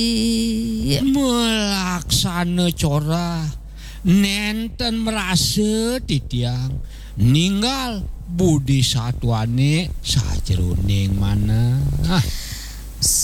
melaksana cora nenten merasa titiang ninggal budi satuane sajroning mana